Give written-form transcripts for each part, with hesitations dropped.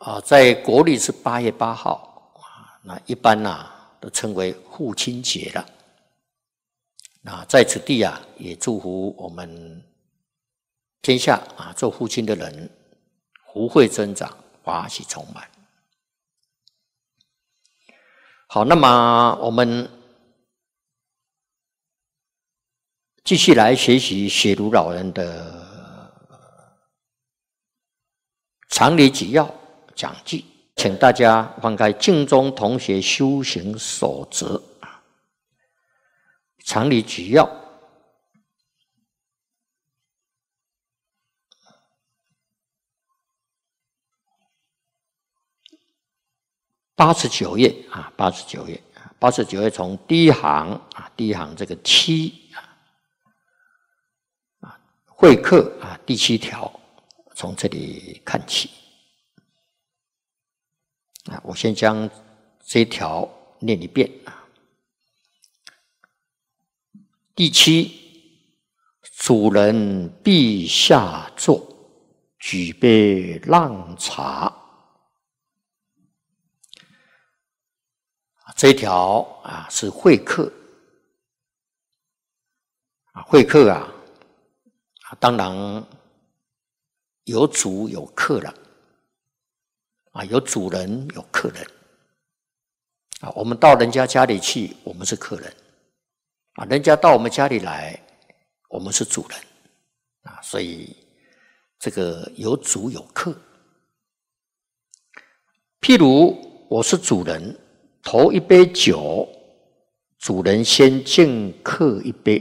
在国历是8月8号那一般都称为父亲节了。那在此地也祝福我们天下做父亲的人福慧增长，法喜充满。好，那么我们继续来学习雪庐老人的常理举要讲记，请大家翻开《净宗同学修行守则》常理举要89页89页从第一行这个7会客第7条，从这里看起。我先将这一条念一遍。第7，主人必下座，举杯让茶。这一条是会客。会客当然有主有客了。有主人有客人。我们到人家家里去，我们是客人。人家到我们家里来，我们是主人。所以这个有主有客。譬如我是主人，头一杯酒，主人先敬客一杯。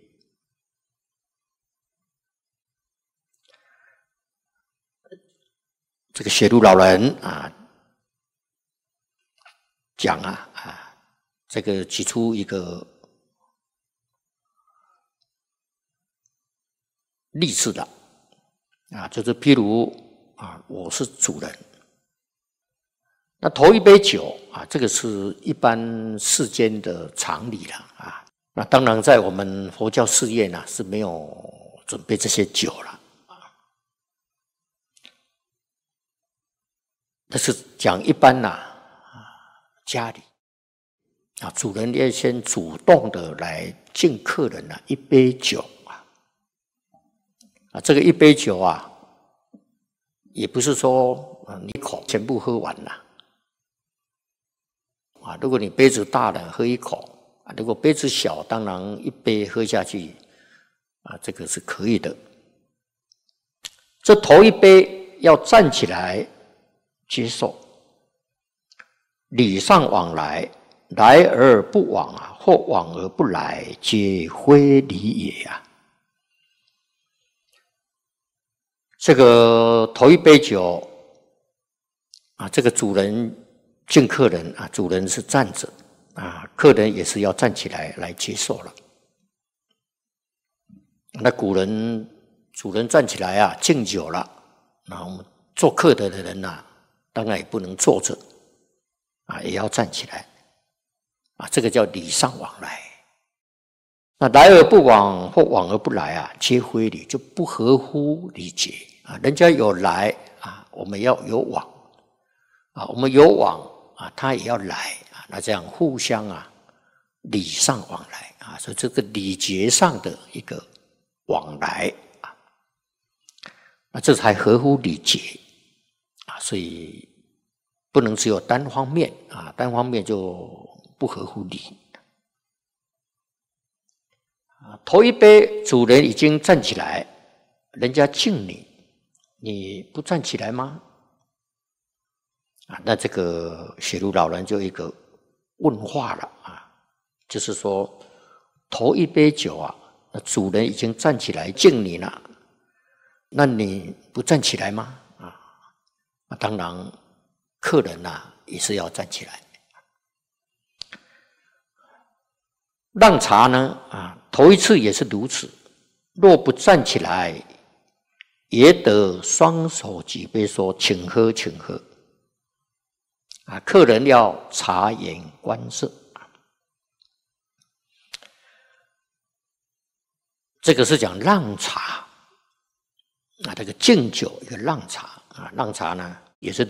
这个雪庐老人讲这个举出一个例子的就是譬如我是主人，那头一杯酒这个是一般世间的常理了那当然在我们佛教寺院是没有准备这些酒了。这是讲一般家里主人要先主动的来敬客人一杯酒这个一杯酒也不是说你一口全部喝完了如果你杯子大了喝一口如果杯子小，当然一杯喝下去这个是可以的。这头一杯要站起来接受，礼尚往来，来而不往或往而不来，皆非礼也这个头一杯酒这个主人敬客人主人是站着客人也是要站起来接受了。那主人站起来敬酒了，那我们做客的人当然也不能坐着也要站起来这个叫礼尚往来。那来而不往或往而不来皆非礼，就不合乎礼节人家有来我们要有往我们有往他也要来那这样互相礼尚往来所以这个礼节上的一个往来那这才合乎礼节所以不能只有单方面单方面就不合乎礼。头一杯主人已经站起来，人家敬你，你不站起来吗？那这个雪庐老人就一个问话了就是说头一杯酒那主人已经站起来敬你了，那你不站起来吗？当然客人也是要站起来。让茶呢头一次也是如此，若不站起来，也得双手举杯说请喝请喝客人要察言观色这个是讲让茶这个敬酒一个让茶让茶呢也是